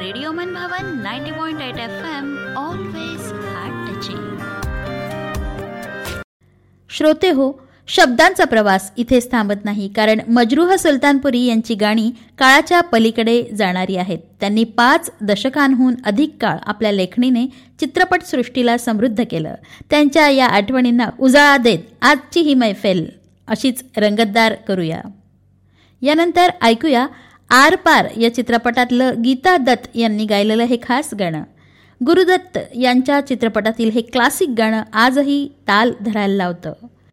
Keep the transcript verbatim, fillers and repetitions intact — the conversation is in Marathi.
रेडिओ मन भवन ninety point eight F am always heart touching. श्रोते हो, शब्दांचा प्रवास इथेच थांबत नाही, कारण मजरूह सुलतानपुरी यांची गाणी काळाच्या पलीकडे जाणारी आहेत. त्यांनी पाच दशकांहून अधिक काळ आपल्या लेखणीने चित्रपटसृष्टीला समृद्ध केलं. त्यांच्या या आठवणींना उजाळा देत आजची ही मैफिल अशीच रंगतदार करूया. यानंतर ऐकूया आर पार या चित्रपटातलं गीता दत्त यांनी गायलेलं हे खास गाणं. गुरुदत्त यांच्या चित्रपटातील हे क्लासिक गाणं आजही ताल धरायला लावतं.